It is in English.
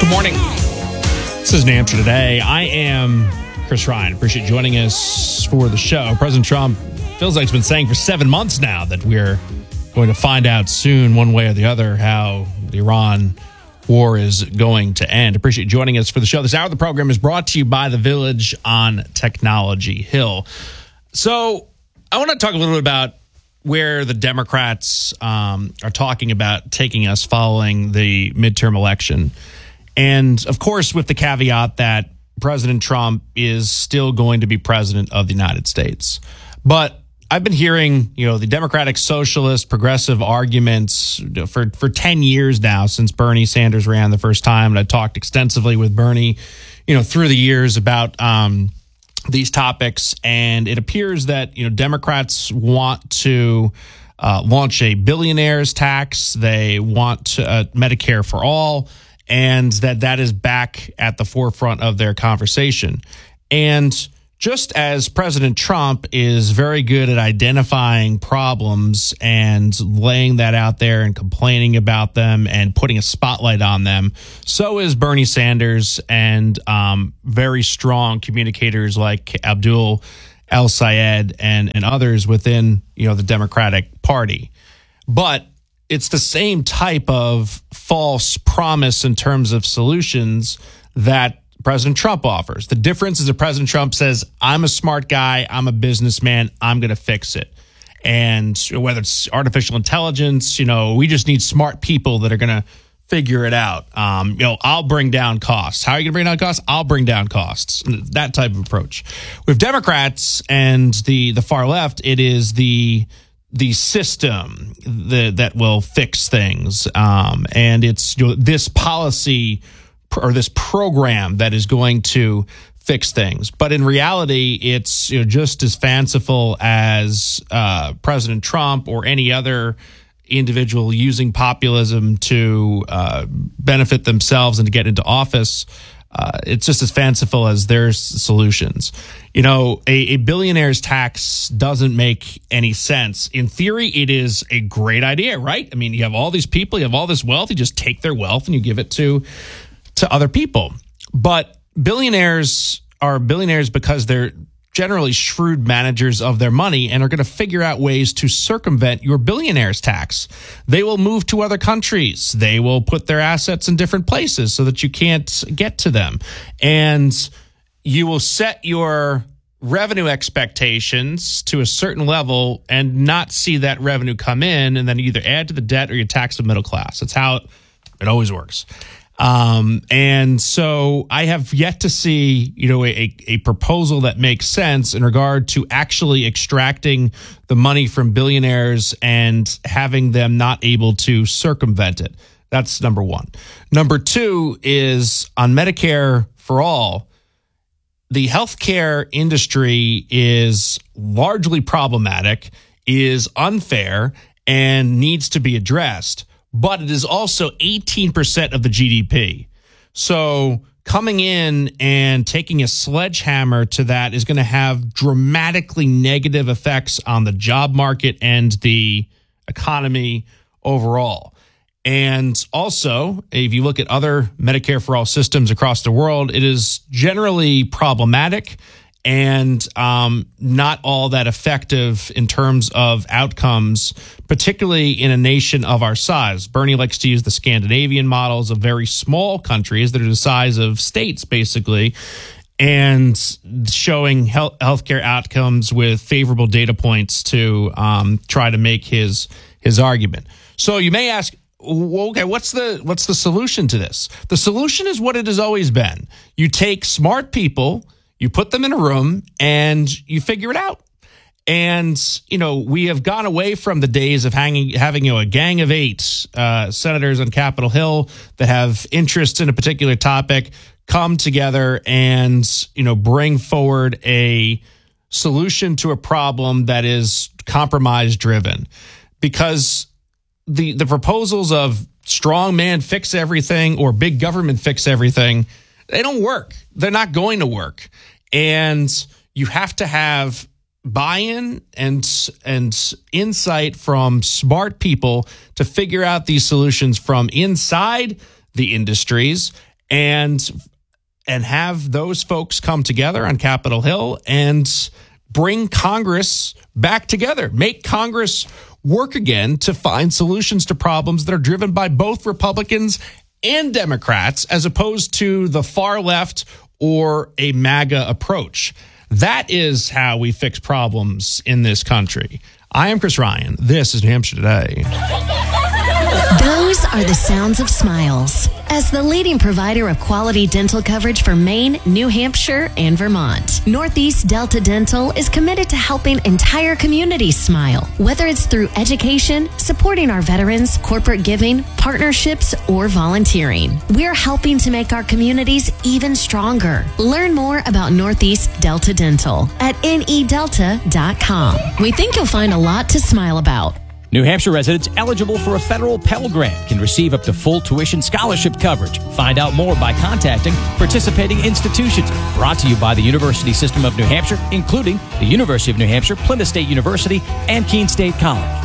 Good morning. This is New Hampshire Today. I am Chris Ryan. Appreciate you joining us for the show. President Trump feels like he's been saying for 7 months now that we're going to find out soon, one way or the other, how the Iran war is going to end. Appreciate you joining us for the show. This hour of the program is brought to you by The Village on Technology Hill. So I want to talk a little bit about where the Democrats are talking about taking us following the midterm election. And, of course, with the caveat that President Trump is still going to be president of the United States. But I've been hearing, the Democratic Socialist progressive arguments for 10 years now since Bernie Sanders ran the first time. And I talked extensively with Bernie, through the years about these topics. And it appears that, Democrats want to launch a billionaires tax. They want Medicare for all. And that is back at the forefront of their conversation. And just as President Trump is very good at identifying problems and laying that out there and complaining about them and putting a spotlight on them, so is Bernie Sanders and very strong communicators like Abdul El-Sayed and others within the Democratic Party. But it's the same type of false promise in terms of solutions that President Trump offers. The difference is that President Trump says, I'm a smart guy, I'm a businessman, I'm going to fix it. And whether it's artificial intelligence, we just need smart people that are going to figure it out. I'll bring down costs. How are you going to bring down costs? I'll bring down costs. That type of approach. With Democrats and the far left, it is the system that will fix things. And it's this policy or this program that is going to fix things. But in reality, it's just as fanciful as President Trump or any other individual using populism to benefit themselves and to get into office. It's just as fanciful as their solutions. A billionaire's tax doesn't make any sense. In theory, it is a great idea, right? I mean, you have all these people, you have all this wealth, you just take their wealth and you give it to other people. But billionaires are billionaires because they're generally shrewd managers of their money and are going to figure out ways to circumvent your billionaire's tax. They will move to other countries. They will put their assets in different places so that you can't get to them. And you will set your revenue expectations to a certain level and not see that revenue come in, and then either add to the debt or you tax the middle class. That's how it always works. And so I have yet to see, a proposal that makes sense in regard to actually extracting the money from billionaires and having them not able to circumvent it. That's number one. Number two is on Medicare for all. The healthcare industry is largely problematic, is unfair, and needs to be addressed. But it is also 18% of the GDP. So coming in and taking a sledgehammer to that is going to have dramatically negative effects on the job market and the economy overall. And also, if you look at other Medicare for all systems across the world, it is generally problematic and not all that effective in terms of outcomes, particularly in a nation of our size. Bernie likes to use the Scandinavian models of very small countries that are the size of states, basically, and showing healthcare outcomes with favorable data points to try to make his argument. So you may ask, okay, what's the solution to this? The solution is what it has always been. You take smart people, you put them in a room, and you figure it out. And, we have gone away from the days of having a gang of 8 senators on Capitol Hill that have interests in a particular topic come together and, bring forward a solution to a problem that is compromise driven. Because the proposals of strong man fix everything or big government fix everything, they don't work. They're not going to work. And you have to have buy-in and insight from smart people to figure out these solutions from inside the industries and have those folks come together on Capitol Hill and bring Congress back together, make Congress work again to find solutions to problems that are driven by both Republicans and Democrats, as opposed to the far left or a MAGA approach. That is how we fix problems in this country. I am Chris Ryan. This is New Hampshire Today. Those are the sounds of smiles. As the leading provider of quality dental coverage for Maine, New Hampshire, and Vermont, Northeast Delta Dental is committed to helping entire communities smile. Whether it's through education, supporting our veterans, corporate giving, partnerships, or volunteering, we're helping to make our communities even stronger. Learn more about Northeast Delta Dental at nedelta.com. We think you'll find a lot to smile about. New Hampshire residents eligible for a federal Pell Grant can receive up to full tuition scholarship coverage. Find out more by contacting participating institutions. Brought to you by the University System of New Hampshire, including the University of New Hampshire, Plymouth State University, and Keene State College.